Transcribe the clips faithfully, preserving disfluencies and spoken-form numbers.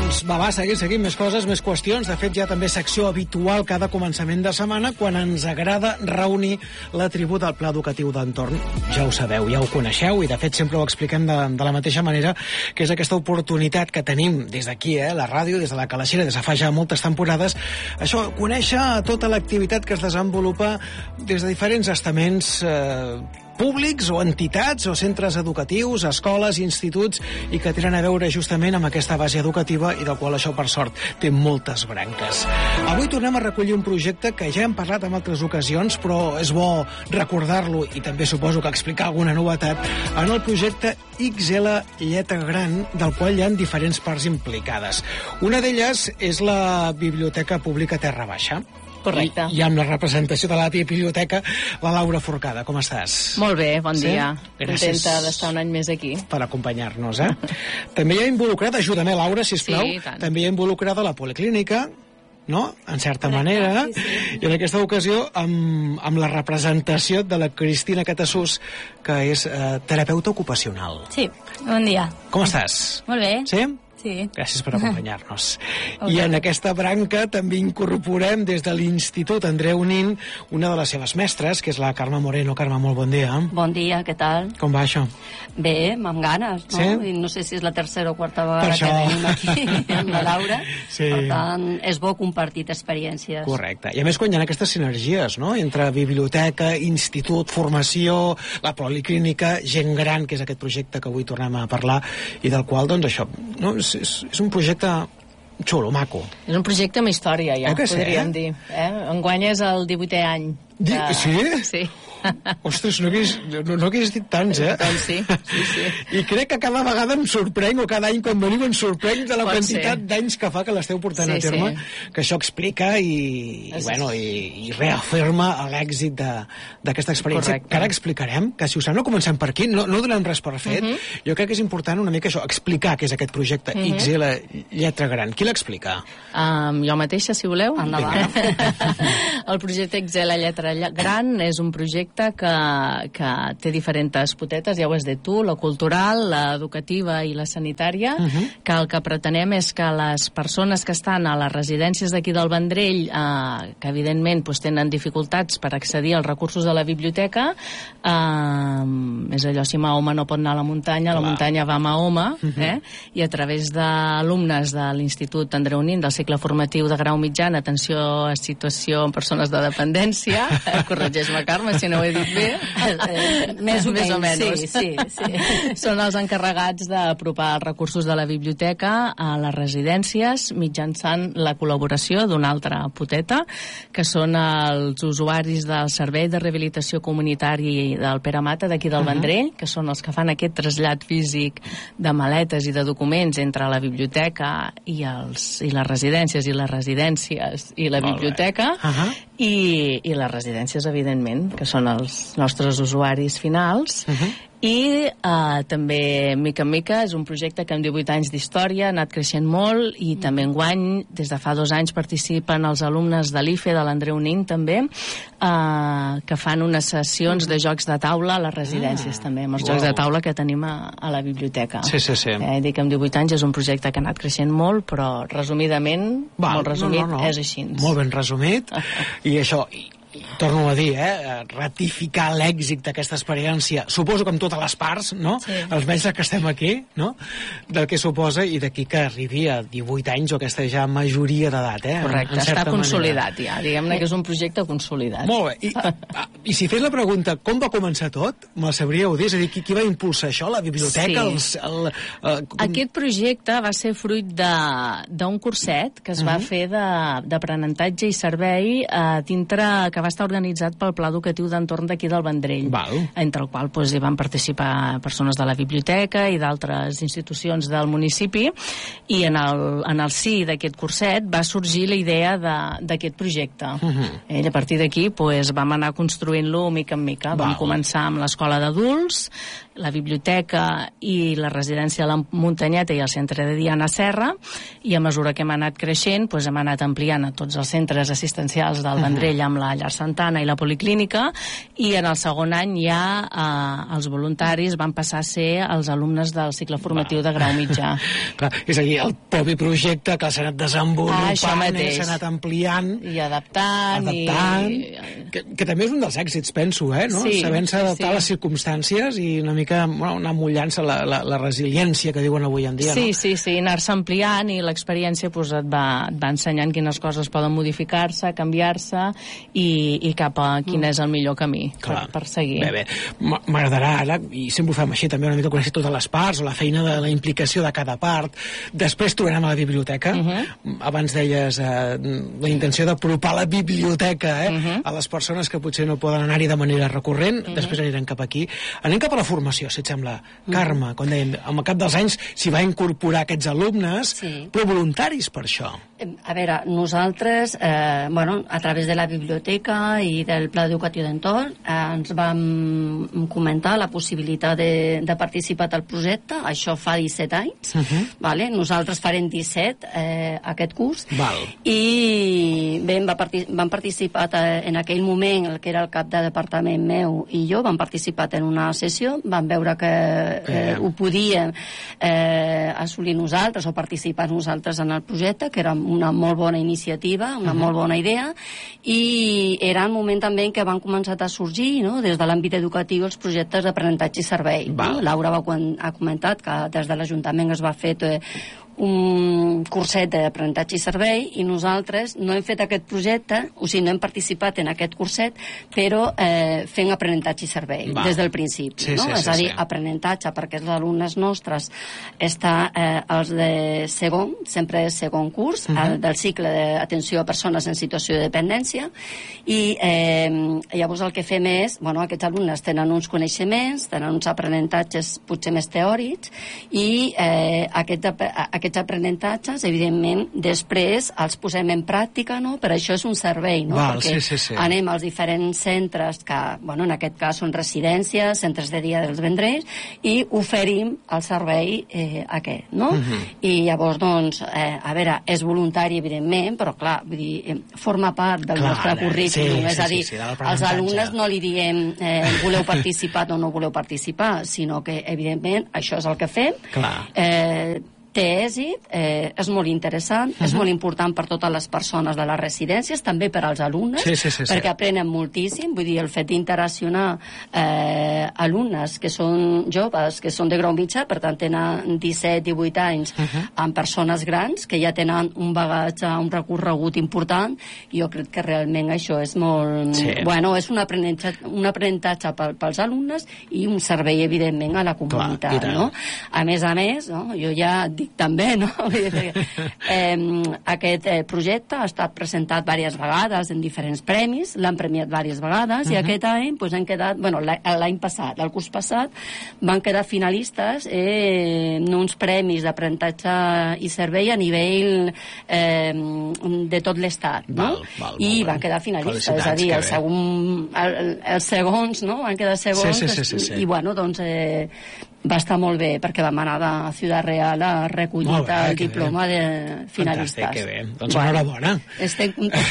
Doncs va, va, seguim, seguim, més coses, més qüestions. De fet, ja també secció habitual cada començament de setmana quan ens agrada reunir la tribu del Pla Educatiu d'Entorn. Ja ho sabeu, ja ho coneixeu i de fet sempre ho expliquem de, de la mateixa manera, que és aquesta oportunitat que tenim des d'aquí, eh, la ràdio, des de la Calaixera, des de fa ja moltes temporades, això, conèixer tota l'activitat que es desenvolupa des de diferents estaments eh, públics o entitats o centres educatius, escoles, instituts, i que tenen a veure justament amb aquesta base educativa i del qual això, per sort, té moltes branques. Avui tornem a recollir un projecte que ja hem parlat en altres ocasions, però és bo recordar-lo i també suposo que explicar alguna novetat en el projecte X L Lletra Gran, del qual hi ha diferents parts implicades. Una d'elles és la Biblioteca Pública Terra Baixa. Correcte. I, i amb la representació de la biblioteca, la Laura Forcada. Com estàs? Molt bé, bon sí? dia. Gràcies. Contenta d'estar un any més aquí. Per acompanyar-nos, eh? També hi ha involucrada, ajuda'm, Laura, sisplau. Sí, tant. També hi ha involucrada la Policlínica, no? En certa Correcte, manera. sí, sí. I en aquesta ocasió amb, amb la representació de la Cristina Catassús, que és eh, terapeuta ocupacional. Sí, bon dia. Com estàs? Molt bé. Sí? Sí. Gràcies per acompanyar-nos. Okay. I en aquesta branca també incorporem des de l'Institut Andreu Nin una de les seves mestres, que és la Carme Moreno. Carme, molt bon dia. Bon dia, què tal? Com va això? Bé, amb ganes, no? Sí? I no sé si és la tercera o quarta vegada això. que venim aquí amb la Laura. Sí. Per tant, és bo compartir experiències. Correcte. I a més, quan hi ha aquestes sinergies, no?, entre biblioteca, institut, formació, la policlínica, gent gran, que és aquest projecte que avui tornem a parlar, i del qual, doncs, això, no? és, és, és un projecte xulo, maco. És un projecte amb història, ja, eh podríem sí? dir. Eh? Enguany és el divuitè any. Di De... Sí? Sí. Ostres, no hagués, no, no hagués dit tants, eh? Doncs sí, sí, sí. I crec que cada vegada em sorprenc, o cada any quan veniu em sorprenc de la Pot quantitat ser. d'anys que fa que l'esteu portant Sí, a terme, sí. que això explica i, i, bueno, i, i reafirma l'èxit d'aquesta experiència. Correcte. Que ara explicarem, que si us sembla comencem per aquí, no, no donem res per fet. Uh -huh. Jo crec que és important una mica això, explicar què és aquest projecte Uh -huh. X L Lletra Gran. Qui l'explica? Um, jo mateixa, si voleu. Endavant. El projecte X L Lletra Gran és un projecte que, que té diferents potetes, ja ho has dit tu, la cultural, l'educativa i la sanitària, uh -huh. que el que pretenem és que les persones que estan a les residències d'aquí del Vendrell, eh, que evidentment pues, tenen dificultats per accedir als recursos de la biblioteca, eh, és allò, si Mahoma no pot anar a la muntanya, Clar. la muntanya va a Mahoma, Uh -huh. eh? I a través d'alumnes de l'Institut Andreu Nin, del cicle formatiu de grau mitjà en atenció a situació en persones de dependència, eh, corregeix-me, Carme, si no ho he dit bé, Eh, més o més o menys, menys. sí, sí, sí. Són els encarregats d'apropar els recursos de la biblioteca a les residències mitjançant la col·laboració d'una altra poteta, que són els usuaris del Servei de Rehabilitació Comunitari del Pere Mata d'aquí del uh -huh. Vendrell, que són els que fan aquest trasllat físic de maletes i de documents entre la biblioteca i, els, i les residències i les residències i la Molt biblioteca, uh -huh. i, i les residències, evidentment, que són els nostres usuaris finals. Uh -huh. I eh, també, mica en mica, és un projecte que amb divuit anys d'història ha anat creixent molt i també enguany, des de fa dos anys, participen els alumnes de l'I F E, de l'Andreu Nin, també, eh, que fan unes sessions de jocs de taula a les residències, ah, també, amb els wow. jocs de taula que tenim a, a la biblioteca. Sí, sí, sí. Eh, dic que amb divuit anys és un projecte que ha anat creixent molt, però resumidament, Val, molt resumit, no, no, no. és així. Molt ben resumit. I això... I, i torno a dir, eh, ratificar l'èxit d'aquesta experiència, suposo que amb totes les parts, no? Sí. Els mestres que estem aquí, no? Del que suposa i d'aquí que arribi a divuit anys o aquesta ja majoria d'edat, eh? Correcte, en està consolidat manera. ja, diguem-ne que és un projecte consolidat. Molt bé, I, i si fes la pregunta com va començar tot, me'l sabríeu dir? És a dir, qui, qui va impulsar això? La biblioteca? Sí. Els, el, el, com... Aquest projecte va ser fruit d'un curset que es va uh -huh. fer d'aprenentatge i servei eh, dintre, que va estar organitzat pel Pla Educatiu d'Entorn d'aquí del Vendrell, Val. entre el qual doncs, hi van participar persones de la biblioteca i d'altres institucions del municipi, i en el, en el si d'aquest curset va sorgir la idea d'aquest projecte. Uh -huh. eh, a partir d'aquí doncs, vam anar construint-lo mica en mica. Val. Vam començar amb l'escola d'adults la biblioteca i la residència de la Muntanyeta i el centre de dia a Serra, i a mesura que hem anat creixent doncs hem anat ampliant a tots els centres assistencials del Vendrell amb la Llar Santana i la Policlínica, i en el segon any ja eh, els voluntaris van passar a ser els alumnes del cicle formatiu de grau mitjà. Clar, és a dir, el propi projecte que s'ha anat desenvolupant, ah, s'ha anat ampliant i adaptant, adaptant i... Que, que també és un dels èxits, penso, eh? No? Sí, sabent-se sí, adaptar sí. a les circumstàncies i una mica bueno, anar mullant-se la, la, la resiliència que diuen avui en dia. Sí, no? sí, sí, anar-se ampliant, i l'experiència pues, et, va, et va ensenyant quines coses poden modificar-se, canviar-se, i, i cap a quin és el millor camí per, per seguir. Bé, bé, m'agradarà ara, i sempre ho fem així, també una mica conèixer totes les parts, o la feina de la implicació de cada part. Després tornem a la biblioteca. Uh -huh. Abans deies eh, la intenció d'apropar la biblioteca eh, uh -huh. a les persones que potser no poden anar-hi de manera recurrent. Uh -huh. Després anirem cap aquí. Anem cap a la formació, si et sembla. Uh -huh. Carme, com dèiem, al cap dels anys s'hi va incorporar aquests alumnes, sí. però voluntaris per això. A veure, nosaltres, eh, bueno, a través de la biblioteca i del Pla Educatiu d'Entorn, eh, ens vam comentar la possibilitat de, de participar al projecte. Això fa disset anys. Uh -huh. Vale? Nosaltres farem disset eh, aquest curs. Val. I bé, va partic vam participar eh, en aquell moment, el que era el cap de departament meu i jo, vam participar en una sessió, vam veure que eh, ho podíem eh, assolir nosaltres o participar nosaltres en el projecte, que era una molt bona iniciativa, una uh -huh. molt bona idea, i era el moment també en què van començar a sorgir, no?, des de l'àmbit educatiu, els projectes d'aprenentatge i servei. No? Laura va, quan, ha comentat que des de l'Ajuntament es va fer eh, un curset d'aprenentatge i servei, i nosaltres no hem fet aquest projecte, o sigui, no hem participat en aquest curset, però eh, fent aprenentatge i servei, Va. des del principi. Sí, no? sí, és sí, a dir, sí. aprenentatge, perquè els alumnes nostres està eh, els de segon, sempre és segon curs, uh -huh. el, del cicle d'atenció a persones en situació de dependència, i eh, llavors el que fem és, bueno, aquests alumnes tenen uns coneixements, tenen uns aprenentatges potser més teòrics, i eh, aquest, aquests aprenentatges, evidentment, després els posem en pràctica, no? Per això és un servei, no? Val, perquè sí, sí, sí. anem als diferents centres, que, bueno, en aquest cas són residències, centres de dia dels Vendrells, i oferim el servei eh, aquest, no? Uh -huh. I llavors, doncs, eh, a veure, és voluntari, evidentment, però, clar, vull dir, eh, forma part del clar, nostre currículum, sí, és a dir, sí, sí, als alumnes no li diem eh, voleu participar o no voleu participar, sinó que, evidentment, això és el que fem. Clar. Eh, té èxit, eh, és molt interessant, uh-huh. és molt important per totes les persones de les residències, també per als alumnes, sí, sí, sí, perquè sí. aprenen moltíssim, vull dir, el fet d'interaccionar eh, alumnes que són joves, que són de grau mitjà, per tant tenen disset divuit anys, uh-huh. amb persones grans que ja tenen un bagatge, un recorregut important, i jo crec que realment això és molt... Sí. Bueno, és un aprenentatge, un aprenentatge pel, pels alumnes i un servei, evidentment, a la comunitat, Clar, no? A més a més, no? Jo ja dic també, no? eh, aquest eh, projecte ha estat presentat diverses vegades en diferents premis, l'han premiat diverses vegades, uh -huh. i aquest any pues, han quedat, bueno, l'any passat, el curs passat, van quedar finalistes eh, en uns premis d'aprenentatge i servei a nivell eh, de tot l'estat, no? Val, I van quedar finalistes, és a dir, el segon, el, els segons, no? Van quedar segons, sí, sí, sí, sí, sí. i bueno, doncs eh, va estar molt bé, perquè vam anar a Ciutat Real a recollir bé, el diploma bé. de finalistes. Fantàstic, que bé. Doncs bueno, enhorabona. Estic content.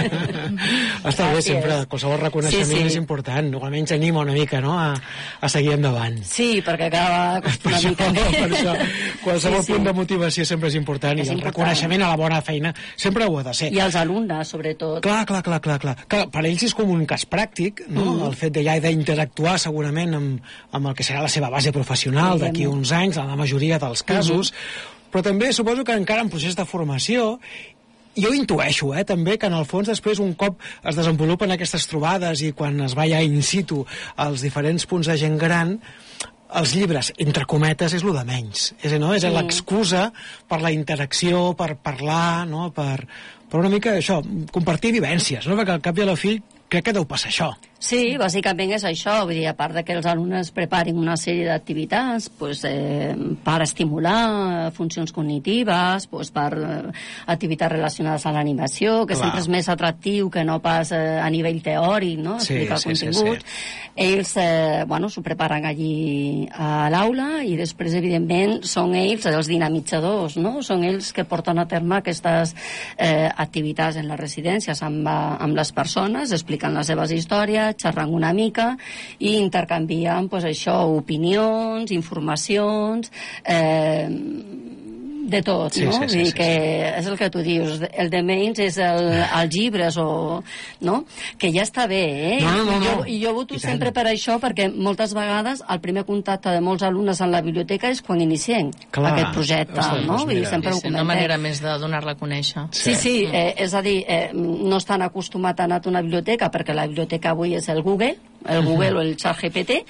Està bé, sempre qualsevol reconeixement sí, sí. és important. Almenys anima una mica, no?, a, a seguir endavant. Sí, perquè acaba per una això, mica més. Per això, qualsevol sí, sí. punt de motivació sempre és important, és i el important. reconeixement a la bona feina sempre ho ha de ser. I els alumnes, sobretot. Clar, clar, clar, clar. clar. Que per ells és com un cas pràctic, no?, mm. el fet de ja d'interactuar segurament amb, amb el que serà la seva base professional d'aquí uns anys, en la majoria dels casos, uh-huh. però també suposo que encara en procés de formació. Jo intueixo, eh, també, que en el fons després, un cop es desenvolupen aquestes trobades i quan es va ja in situ als diferents punts de gent gran, els llibres, entre cometes, és lo de menys. És, no? és sí. l'excusa per la interacció, per parlar, no? per, per una mica això, compartir vivències, no? Perquè al cap i a la fi crec que deu passar això. Sí, bàsicament és això, vull dir, a part de que els alumnes preparin una sèrie d'activitats pues, eh, per estimular funcions cognitives, pues, per eh, activitats relacionades a l'animació, que Clar. sempre és més atractiu que no pas eh, a nivell teòric, no? Sí, explicar sí, continguts. Sí, sí. Ells eh, bueno, s'ho preparen allí a l'aula i després, evidentment, són ells els dinamitzadors, no? Són ells que porten a terme aquestes eh, activitats en les residències amb, amb les persones, expliquen les seves històries, xerrant una mica i intercanvien pues, això, opinions, informacions, eh, de tot, sí, no? Sí, sí, Vull dir sí, que sí. és el que tu dius, el de menys és el, els llibres, o, no? Que ja està bé, eh? No, no, no. I jo, i jo voto sempre per això, perquè moltes vegades el primer contacte de molts alumnes en la biblioteca és quan iniciem Clar. aquest projecte, Ostres, no? doncs Vull dir, mira. sempre ho És comentem. una manera més de donar-la a conèixer. Sí, sí, eh, és a dir, eh, no estan acostumats a anar a una biblioteca perquè la biblioteca avui és el Google, el Google o el Chat G P T,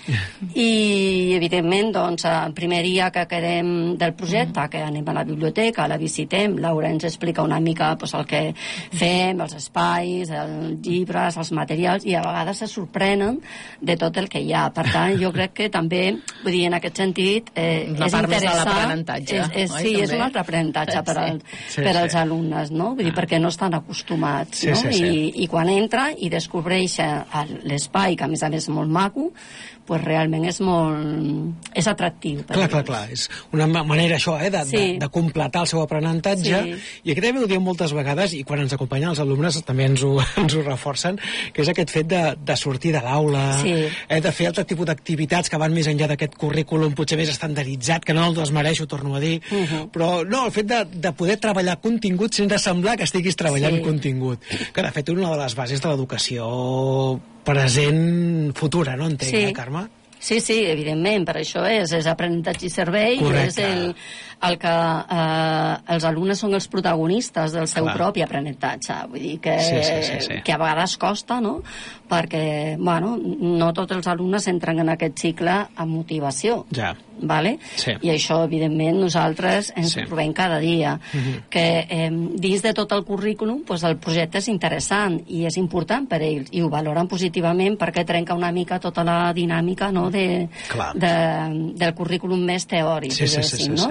i evidentment, doncs, el primer dia que quedem del projecte, que anem a la biblioteca, la visitem, Laura ens explica una mica pues, el que fem, els espais, els llibres, els materials, i a vegades se sorprenen de tot el que hi ha. Per tant, jo crec que també, vull dir, en aquest sentit, eh, una és part més de interessant. l'aprenentatge. És, és, oi, sí, també? és un altre aprenentatge per, al, Sí, per sí. als alumnes, no? Vull dir, perquè no estan acostumats, Sí, no? sí, sí. I, I quan entra i descobreix l'espai, que a més a més és molt maco, pues realment és molt... és atractiu. Clar, clar, clar. És una manera, això, eh, de, Sí. de, de completar el seu aprenentatge. Sí. I aquí també ho diem moltes vegades, i quan ens acompanyen els alumnes també ens ho, ens ho reforcen, que és aquest fet de, de sortir de l'aula, Sí. eh, de fer altre tipus d'activitats que van més enllà d'aquest currículum potser més estandarditzat, que no el desmereixo, torno a dir, Uh -huh. però no, el fet de, de poder treballar contingut sense semblar que estiguis treballant Sí. contingut, que de fet és una de les bases de l'educació present, futura, no entenc, Sí. eh, Carme? Sí, sí, evidentment, per això és, és aprenentatge i servei, Correcte. és el, el que eh, els alumnes són els protagonistes del seu Clar. propi aprenentatge, vull dir que, Sí, sí, sí, sí. que a vegades costa, no?, perquè, bueno, no tots els alumnes entren en aquest cicle amb motivació. Ja. Vale? Sí. I això, evidentment, nosaltres ens Sí. ho trobem cada dia. Mhm. Que eh, dins de tot el currículum pues, el projecte és interessant i és important per ells, i ho valoren positivament perquè trenca una mica tota la dinàmica, no, de, Clar. de, del currículum més teòric, Sí, sí, sí, diguéssim, sí, no?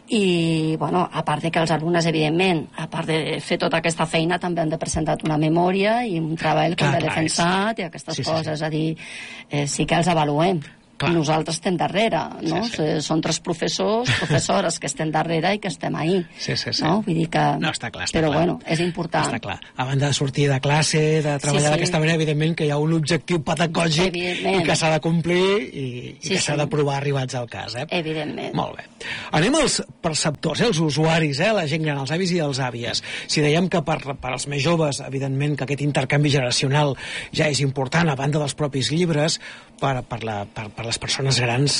I, bueno, a part de que els alumnes, evidentment, a part de fer tota aquesta feina, també han de presentar una memòria i un treball que Clar, han de clar, defensar i aquestes sí, sí, coses, sí. és a dir, eh, sí que els avaluem. Clar. Nosaltres estem darrere, no? Sí, sí. Són tres professors, professores que estem darrere i que estem ahí. Sí, sí, sí. No? Vull dir que... No, està clar, està Però, clar. bueno, és important. Està clar. A banda de sortir de classe, de treballar Sí, sí. d'aquesta manera, evidentment que hi ha un objectiu pedagògic Evidentment. i que s'ha de complir i, i Sí, que s'ha sí. d'aprovar arribats al cas, eh? Evidentment. Molt bé. Anem als perceptors, eh? Els usuaris, eh? La gent gran, els avis i els àvies. Si dèiem que per, per als més joves, evidentment, que aquest intercanvi generacional ja és important, a banda dels propis llibres, per, per, la, per, per les persones grans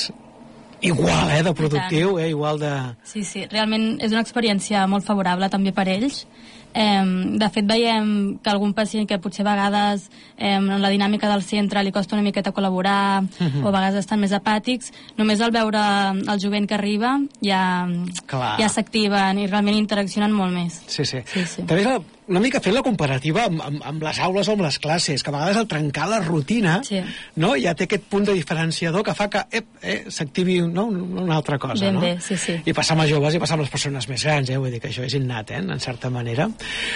igual, eh, de productiu, eh, igual de... Sí, sí, realment és una experiència molt favorable també per ells. Eh, de fet, veiem que algun pacient que potser a vegades eh, en la dinàmica del centre li costa una miqueta col·laborar Mhm. o a vegades estan més apàtics, només al veure el jovent que arriba ja, Clar. ja s'activen i realment interaccionen molt més. Sí, sí. Sí, sí. També és la, una mica fent la comparativa amb, amb, amb les aules o amb les classes, que a vegades al trencar la rutina Sí. no, ja té aquest punt de diferenciador que fa que ep, eh, s'activi no, una altra cosa. Ben no? bé, sí, sí. I passar amb els joves i passar amb les persones més grans, eh? Vull dir que això és innat, eh? En certa manera.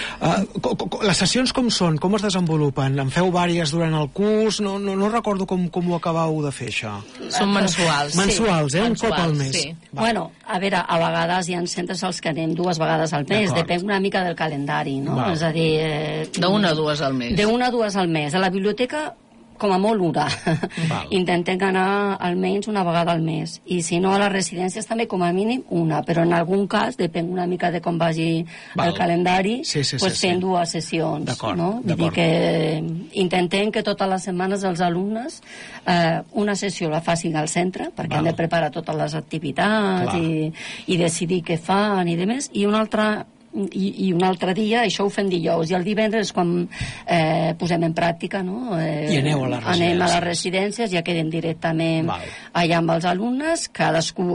Uh, co, co, les sessions com són? Com es desenvolupen? En feu vàries durant el curs? No, no, no recordo com, com ho acabeu de fer, això. Són mensuals. Mensuals, eh? Un cop al Mensuals, mes. sí. Va. Bueno, a veure, a vegades hi ha centres als que anem dues vegades al mes, D'acord. depèn una mica del calendari, no? Val. És a dir... Eh, D'una a dues al mes. De una a dues al mes. A la biblioteca, com a molt una. Val. Intentem anar almenys una vegada al mes. I si no, a les residències també com a mínim una. Però en algun cas, depèn una mica de com vagi Val. el calendari, Sí, sí, sí, pues sí. fem dues sessions. D'acord, No? Vull dir d'acord. que intentem que totes les setmanes els alumnes eh, una sessió la facin al centre, perquè Val. han de preparar totes les activitats Clar. i, i decidir què fan i demés. I un altre i, i un altre dia, això ho fem dijous, i el divendres quan eh, posem en pràctica, no? Eh, I aneu a les anem a les residències. residències, ja quedem directament Val. allà amb els alumnes, cadascú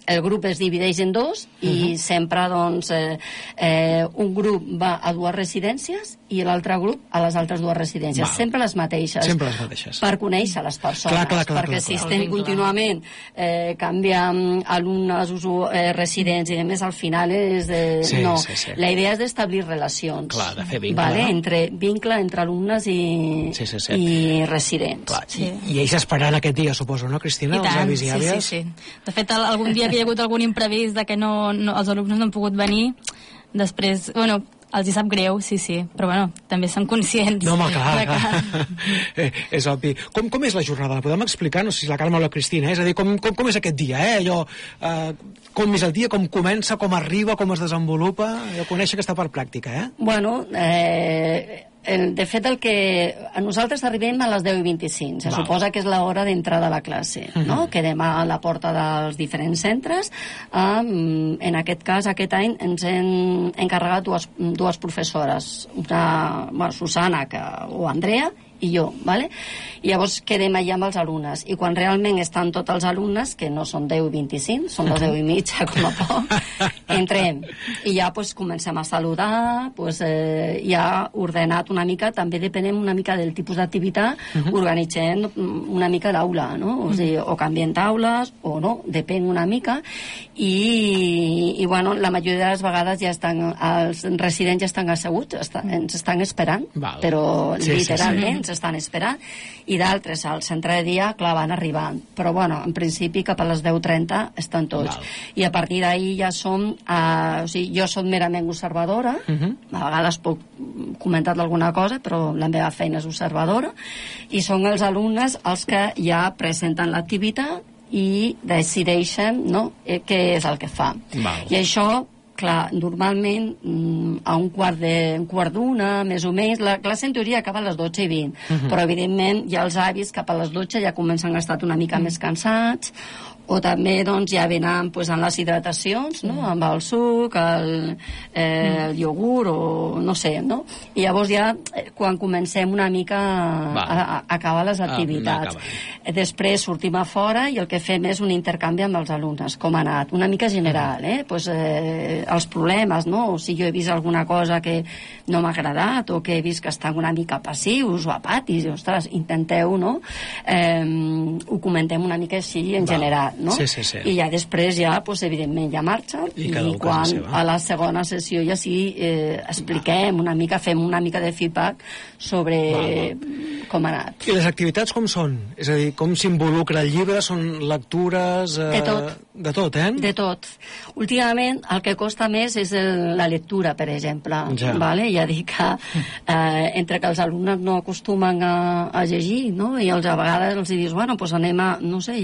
el grup es divideix en dos i uh-huh. sempre doncs, eh, eh, un grup va a dues residències i l'altre grup a les altres dues residències. Val. Sempre les mateixes. Sempre les mateixes. Per conèixer les persones. Clar, clar, clar, perquè clar, si clar. estem contínuament eh, canviant alumnes, usu, eh, residents i demés, al final és... De, sí, no. sí, sí. La idea és d'establir relacions. Clar, de fer vincle. Vale? Entre, vincle entre alumnes i, sí, sí, sí. i residents. Clar. Sí. I, I ells esperant aquest dia, suposo, no, Cristina? I tant, els avis i sí, àvies? sí, sí. De fet, algun dia que hi ha hagut algun imprevist de que no, no, els alumnes no han pogut venir, després, bueno, els hi sap greu, sí, sí, però bueno, també són conscients. No, home, clar, que... clar. eh, és obvi. Com, com és la jornada? La podem explicar? No sé si la Carme o la Cristina, eh? És a dir, com, com, com és aquest dia, eh? Allò, eh, com és el dia, com comença, com arriba, com es desenvolupa? Jo coneixo que està per pràctica, eh? Bueno, eh... El, de fet, el que a nosaltres arribem a les deu i vint-i-cinc. Se Val. Suposa que és l'hora d'entrada a la classe, uh-huh. no? Quedem a la porta dels diferents centres. Um, en aquest cas, aquest any ens hem encarregat dues, dues professores, una, bueno, Susana que, o Andrea, i jo, ¿vale? I llavors quedem allà amb els alumnes, i quan realment estan tots els alumnes, que no són deu i vint-i-cinc, són les deu i mitja, com a poc, entrem, i ja pues, comencem a saludar, pues, eh, ja ordenat una mica, també depenem una mica del tipus d'activitat, uh-huh. organitzem una mica l'aula, no? O sigui, o canviem taules, o no, depèn una mica, i, i bueno, la majoria de les vegades ja estan, els residents ja estan asseguts, estan, ens estan esperant, Val. Però sí, literalment, sí, sí. estan esperant, i d'altres al centre de dia, clar, van arribant, però bueno, en principi cap a les deu trenta estan tots. Val. I a partir d'ahir ja som, eh, o sigui, jo soc merament observadora, uh-huh. a vegades puc comentar alguna cosa, però la meva feina és observadora, i són els alumnes els que ja presenten l'activitat i decideixen, no?, eh, què és el que fa. Val. I això, clar, normalment a un quart de, un quart d'una, més o menys, la classe en teoria acaba a les dotze i vint, uh-huh. però evidentment ja els avis cap a les dotze ja comencen a estar una mica uh-huh. més cansats, o també doncs, ja venen pues, en les hidratacions, no? Mm. amb el suc, el, eh, el iogurt, o no sé, no? I llavors ja, quan comencem una mica a, a acabar les activitats, ah, després sortim a fora i el que fem és un intercanvi amb els alumnes, com ha anat, una mica general, eh? Pues, eh, els problemes, no? O si jo he vist alguna cosa que no m'ha agradat, o que he vist que estan una mica passius o apatis, i, ostres, intenteu, no? Eh, ho comentem una mica així en Va. general. No? Sí, sí, sí. I ja després ja, pues, evidentment ja marxen i, i quan a la segona sessió ja sí eh, expliquem una mica, fem una mica de feedback sobre Val. com ha anat. I les activitats com són? És a dir, com s'involucra el llibre? Són lectures? Eh, de tot. De tot, eh? De tot. Últimament el que costa més és el, la lectura, per exemple. Ja. Vale? Ja dic que eh, entre que els alumnes no acostumen a, a llegir, no? I els, a vegades els dius, bueno, pues anem a, no sé,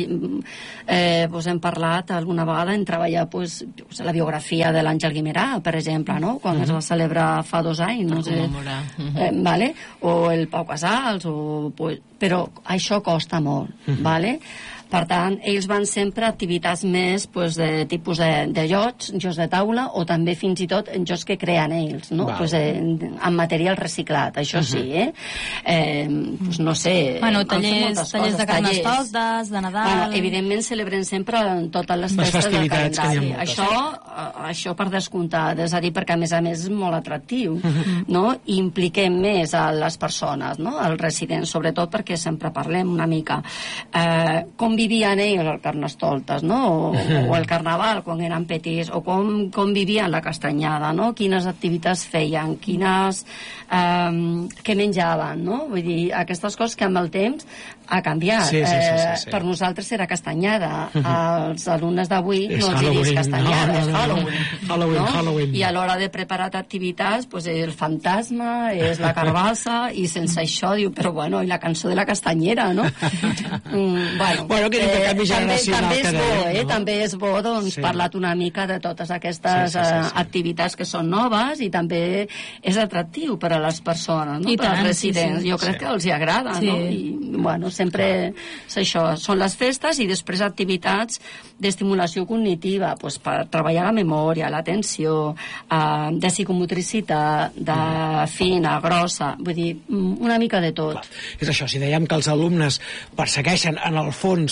eh, pues hem parlat alguna vegada en treballar pues, la biografia de l'Àngel Guimerà, per exemple, no? Quan uh-huh. es va celebrar fa dos anys, no sé. Uh-huh. Eh, vale? O el Pau Casals, o, pues, però això costa molt, uh-huh. vale? Per tant, ells van sempre a activitats més pues, de tipus de, de jocs, jocs de taula, o també fins i tot en jocs que creen ells, no? Pues, eh, en material reciclat, això uh-huh. sí, eh? eh pues, no sé... Bueno, tallers, tallers de carnestoltes, de Nadal... Bueno, evidentment celebren sempre totes les festes del calendari. Això, això per descomptat, és a dir, perquè a més a més és molt atractiu, uh-huh. no? I impliquem més a les persones, no? Els residents, sobretot perquè sempre parlem una mica. Eh, com vivien ells el Carnestoltes, no? O, o el Carnaval, quan eren petits, o com, com vivien la castanyada, no? Quines activitats feien, quines... Eh, què menjaven, no? Vull dir, aquestes coses que amb el temps ha canviat. Sí, sí, sí, sí, sí. Eh, per nosaltres era castanyada. Els alumnes d'avui no els he vist castanyada, no, no, no, és Halloween. Halloween, no? Halloween. I a l'hora de preparar activitats, pues, el fantasma, és la carbassa, i sense això diu, però bueno, i la cançó de la castanyera, no? mm, bueno, bueno, que eh, també, també és bo, eh? No? També és bo, doncs, sí. parlar una mica de totes aquestes sí, sí, sí, sí. activitats que són noves, i també és atractiu per a les persones, no? I per tant, als residents. sí, sí. Jo crec sí. que els hi agrada, sí. no? I, bueno, sempre és això, són les festes, i després activitats d'estimulació cognitiva, pues, per treballar la memòria, l'atenció, eh, de psicomotricitat, de fina, grossa, vull dir, una mica de tot. Clar. És això, si dèiem que els alumnes persegueixen en el fons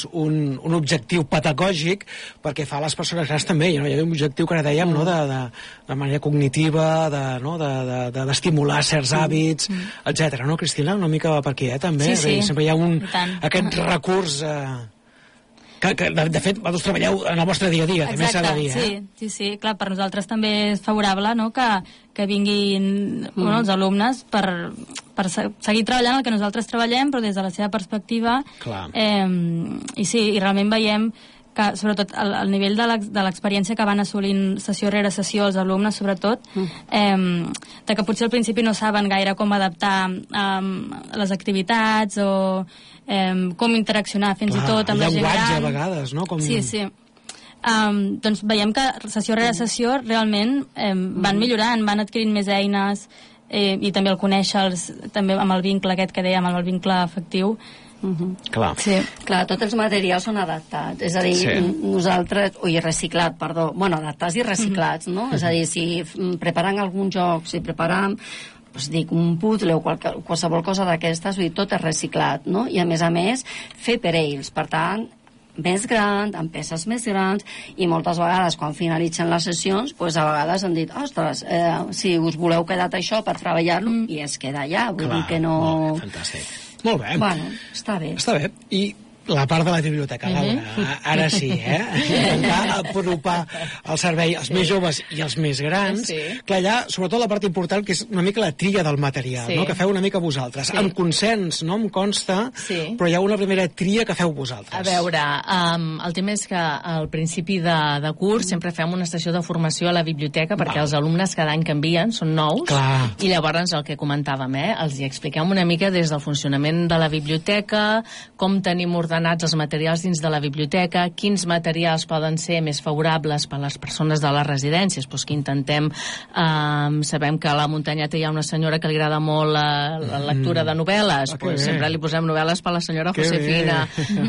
un, un objectiu pedagògic perquè fa a les persones grans també, no? Hi ha un objectiu que ara dèiem, mm. no? de, de, de manera cognitiva, de, no? de, de, d'estimular certs mm. hàbits, mm. etcètera. No, Cristina? Una mica va per aquí, eh, també. Sí, sí. Sempre hi ha un, aquest recurs... Eh, que, que de, de fet, vosaltres treballeu en el vostre dia a dia, també s'ha de dir, eh? Sí, sí, sí, clar, per nosaltres també és favorable, no?, que, que vinguin mm. bueno, els alumnes per, per seguir treballant el que nosaltres treballem, però des de la seva perspectiva. Clar. Eh, I sí, i realment veiem que, sobretot, el, el nivell de l'experiència que van assolint sessió rere sessió els alumnes, sobretot, mm. eh, de que potser al principi no saben gaire com adaptar eh, les activitats o eh, com interaccionar fins Clar, i tot amb la gent gran. Llenguatge, a vegades, no? Com... Sí, sí. Um, doncs veiem que sessió rere sessió realment eh, van millorant, van adquirint més eines eh, i també el conèixer-los, també amb el vincle aquest que dèiem, amb el vincle afectiu. Uh-huh. Clar. Sí. Clar, tots els materials són adaptats, és a dir, sí. nosaltres, oi, reciclat, perdó, bueno, adaptats i reciclats, no? Uh-huh. És a dir, si preparan algun joc, si preparam, doncs dic, un puzzle o qual, qualsevol cosa d'aquestes, vull dir, tot és reciclat, no? I a més a més, fer per ells, per tant, més gran, amb peces més grans, i moltes vegades quan finalitzen les sessions, doncs a vegades han dit, ostres, eh, si us voleu quedar això per treballar-lo, mm. i es queda allà, vull Clar, dir que no... Molt bé, fantàstic. Molt bé. Bueno, està bé. Està bé. I la part de la biblioteca, Laura, mm-hmm. ara sí, eh? Intentar apropar el servei als sí. més joves i als més grans. Sí. Clar, allà, sobretot la part important, que és una mica la tria del material, sí. no? Que feu una mica vosaltres. Sí. Amb consens, no em consta, sí. però hi ha una primera tria que feu vosaltres. A veure, um, el tema és que al principi de, de curs sempre fem una estació de formació a la biblioteca perquè Val. els alumnes cada any canvien, són nous, Clar. i llavors el que comentàvem, eh? Els hi expliquem una mica des del funcionament de la biblioteca, com tenim ordenat els materials dins de la biblioteca, quins materials poden ser més favorables per a les persones de les residències, doncs que intentem, eh, sabem que a la muntanyeta hi ha una senyora que li agrada molt la, la lectura de novel·les, ah, doncs sempre li posem novel·les per a la senyora que Josefina.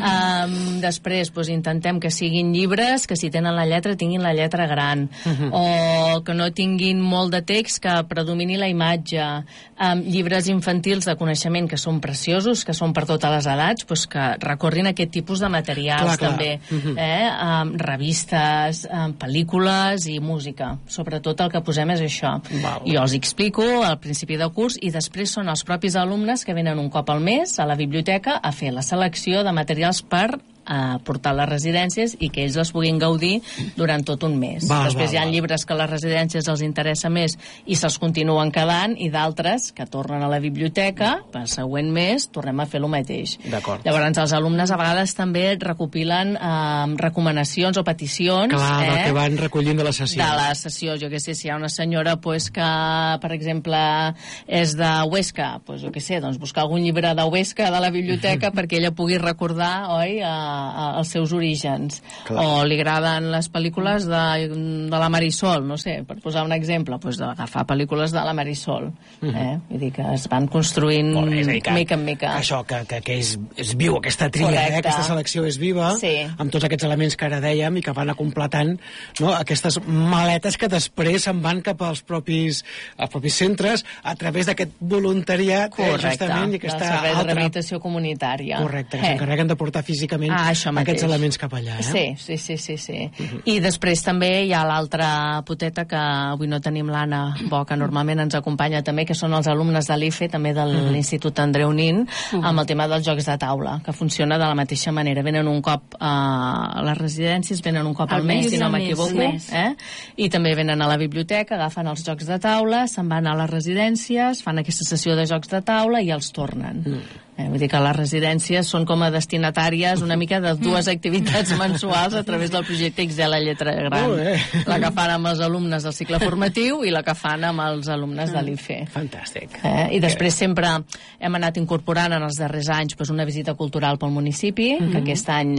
Um, després, doncs intentem que siguin llibres, que si tenen la lletra, tinguin la lletra gran, uh-huh. o que no tinguin molt de text, que predomini la imatge. Um, llibres infantils de coneixement que són preciosos, que són per totes les edats, doncs que recorrin aquest tipus de materials, clar, clar. també, uh-huh. eh? um, revistes, um, pel·lícules i música. Sobretot el que posem és això. Val. Jo els explico al principi del curs i després són els propis alumnes que venen un cop al mes a la biblioteca a fer la selecció de materials per a portar a les residències i que ells les puguin gaudir durant tot un mes. Val, Després val, hi ha val. llibres que a les residències els interessa més i se'ls continuen quedant, i d'altres que tornen a la biblioteca, per següent mes tornem a fer el mateix. D'acord. Llavors els alumnes a vegades també recopilen eh, recomanacions o peticions, Clar, eh, del que van recollint de la sessió. de la sessió, jo què sé, si hi ha una senyora pues, que, per exemple, és de Huesca, pues, jo què sé, doncs buscar algun llibre de Huesca de la biblioteca perquè ella pugui recordar, oi, a, a, als seus orígens. Clar. O li agraden les pel·lícules de, de la Marisol, no sé, per posar un exemple, pues, d'agafar pel·lícules de la Marisol. Mm-hmm. eh? Vull dir que es van construint Molt bé, és a dir que, mica en mica. Això, que, que, que és, és viu, aquesta tria, eh? Aquesta selecció és viva, sí. amb tots aquests elements que ara dèiem i que van completant, no? Aquestes maletes que després se'n van cap als propis, als propis centres a través d'aquest voluntariat, Correcte. eh, justament, i aquesta del servei altra... de rehabilitació comunitària. Correcte, que eh. s'encarreguen de portar físicament ah, aquests elements cap allà. Eh? Sí, sí, sí, sí, sí. Uh-huh. I després també hi ha l'altra poteta que avui no tenim l'Anna Bo, que normalment ens acompanya també, que són els alumnes de l'I F E, també de uh-huh. l'Institut Andreu Nin, uh-huh. amb el tema dels jocs de taula, que funciona de la mateixa manera. Venen un cop uh, a les residències, venen un cop al mes, si no m'equivoco, eh? I també venen a la biblioteca, agafen els jocs de taula, se'n van a les residències, fan aquesta sessió de jocs de taula i els tornen. Mm. Eh, vull dir que les residències són com a destinatàries una mica de dues activitats mensuals a través del projecte X L a lletra gran. Oh, la que fan amb els alumnes del cicle formatiu i la que fan amb els alumnes de l'I F E. Fantàstic. Eh? I després sempre hem anat incorporant en els darrers anys pues, una visita cultural pel municipi, mm-hmm. que aquest any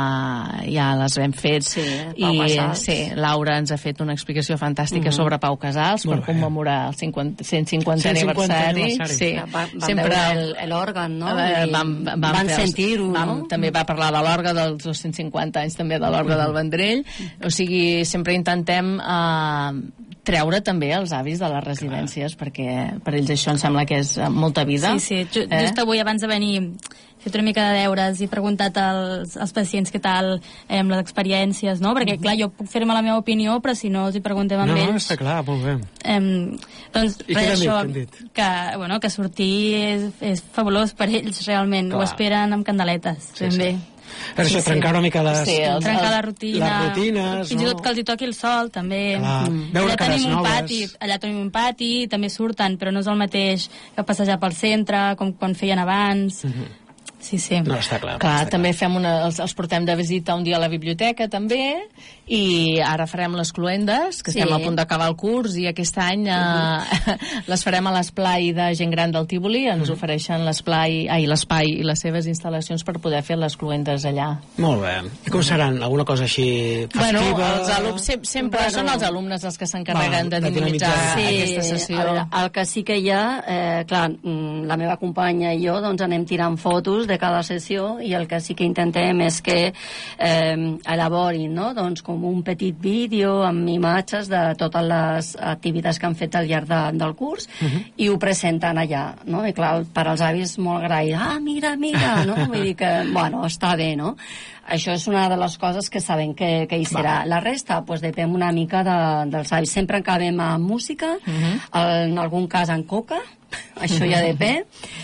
eh, ja les hem fet. Sí, Pau i Casals. sí, Laura ens ha fet una explicació fantàstica mm-hmm. sobre Pau Casals per commemorar el cinquanta, cent cinquanta aniversari. aniversari. Sí. Va, va sempre l'òrgan, no? Vam, vam, van fer, sentir-ho, vam, no? També va parlar de l'orga dels dos cents cinquanta anys també de l'orga del Vendrell. O sigui, sempre intentem eh, treure també els avis de les residències, clar, perquè per ells això em sembla que és molta vida. Sí, sí, just, eh? just avui abans de venir he fet una mica de deures i preguntat als, als pacients què tal eh, amb les experiències, no? Perquè, clar, jo puc fer-me la meva opinió, però si no els hi preguntem amb no, ells... No, està clar, molt bé. Eh, doncs, I res, què això, han dit? que, bueno, que sortir és, és fabulós per ells, realment. Clar. Ho esperen amb candeletes, Sí, ben sí. bé. Per això, Sí, sí. trencar una mica les... Sí, els- Trencar la rutina, les rutines, fins i no? tot que els hi toqui el sol, també. Clar, Mm. veure allà cares tenim un noves. pati, allà tenim un pati, també surten, però no és el mateix que passejar pel centre, com quan feien abans. Mhm. Sí, sí. No, està clar. Clar, està també fem una, els, els portem de visita un dia a la biblioteca, també, i ara farem les cloendes, que Sí. estem a punt d'acabar el curs, i aquest any eh, les farem a l'esplai de gent gran del Tívoli, ens ofereixen l'esplai, ai, l'espai i les seves instal·lacions per poder fer les cloendes allà. Molt bé. I com seran? Alguna cosa així festiva? Bueno, els alumnes, sempre, sempre Bueno. són els alumnes els que s'encarreguen Va, de de dinamitzar dinamitzar. aquesta sessió. A veure, el que sí que hi ha, eh, clar, mm, la meva companya i jo doncs, anem tirant fotos de cada sessió i el que sí que intentem és que eh, elaborin, no? Doncs, com un petit vídeo amb imatges de totes les activitats que han fet al llarg de, del curs uh -huh. i ho presenten allà, no? I clar, per als avis molt agraït, ah, mira, mira, no? Vull dir que, bueno, està bé, no? Això és una de les coses que sabem que, que hi serà. Va. La resta, doncs, depèn una mica de, dels avis. Sempre acabem amb música, uh -huh. en algun cas amb coca, això ja depèn.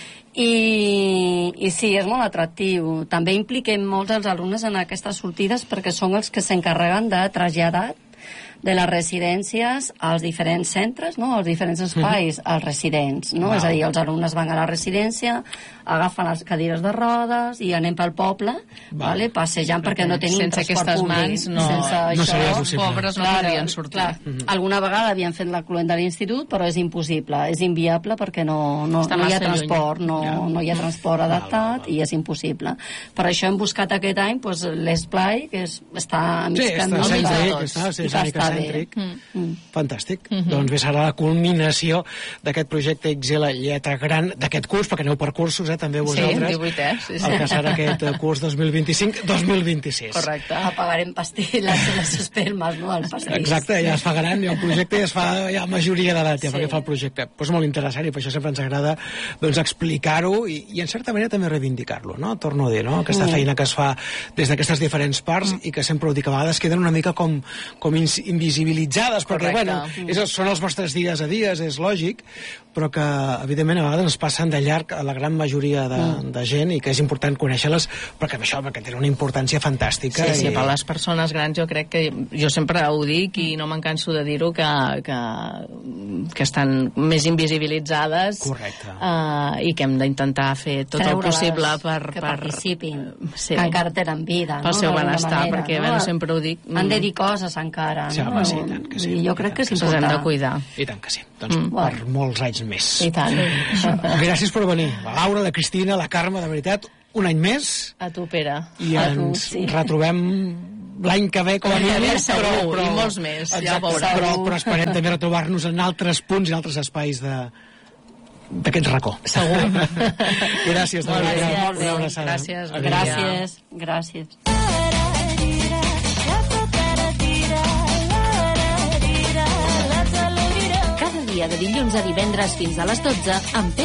I, i sí, és molt atractiu. També impliquem molts dels alumnes en aquestes sortides perquè són els que s'encarreguen de traslladar de les residències als diferents centres, no? Als diferents espais, mm-hmm. als residents, no? Wow. És a dir, els alumnes van a la residència, agafen les cadires de rodes i anem pel poble, vale? Passejant, perquè no tenim sense transport aquestes públic. mans no, sense no això, seria possible. Pobres no clar, podrien sortir. Clar, Mm-hmm. alguna vegada havien fet la cluenda a l'institut, però és impossible, és inviable perquè no, no, Està no hi ha massa lluny. transport, no, Ja. no hi ha transport adaptat val, val. i és impossible. Per això hem buscat aquest any doncs, l'esplai, que és, està a mig Sí, camí. està mig de cèntric, tots. està, sí, I és que una mica està bé. cèntric. Mm. Fantàstic. Mm-hmm. Doncs bé, serà la culminació d'aquest projecte X L Lletra Gran d'aquest curs, perquè aneu per cursos, eh, també vosaltres. Sí, divuit, eh? Sí, sí. El que serà aquest eh, curs dos mil vint-i-cinc dos mil vint-i-sis. Correcte. Apagarem pastilles, les espermes, no? El pastís. Exacte, ja es fa gran, ja el projecte ja es fa ja majoria d'edat, ja Sí. perquè fa el projecte. Doncs molt interessant, i per això sempre ens agrada doncs, explicar-ho i, i en certa manera també reivindicar-lo, no? Torno a dir, no? Aquesta feina que es fa des d'aquestes diferents parts i que sempre ho dic, a vegades queden una mica com, com ins- invisibilitzades, perquè, Correcte. bueno, és, són els vostres dies a dies, és lògic, però que, evidentment, a vegades ens passen de llarg a la gran majoria de, mm. de gent i que és important conèixer-les, perquè amb això, perquè tenen una importància fantàstica. Sí, sí, i... per les persones grans jo crec que, jo sempre ho dic i no me'n canso de dir-ho, que, que, que estan més invisibilitzades. Correcte. Uh, i que hem d'intentar fer tot el Treure-les, possible per... que per participin, sí, que encara tenen vida, pel no? seu D'alguna benestar, manera, perquè, no? bueno, sempre ho dic... Han de dir coses encara, Sí, no? home, sí, i tant que sí. I jo I crec tant que és que sí. Els hem important. de cuidar. I tant que sí. Doncs Mm. per molts anys més. I tant. Gràcies per venir. La Laura, la Cristina, la Carme, de veritat, un any més A tu, Pere. i A tu, ens sí. retrobem l'any que ve com a L'any que ve mínim, segur, i molts més, ja exacte, veuràs. però, però esperem també retrobar-nos en altres punts i altres espais de d'aquest racó. Segur. Gràcies, de Molt bé, veritat. molt bé. Una abraçada. Gràcies, Adéu. Gràcies, gràcies. Cada dia de dilluns a divendres fins a les dotze amb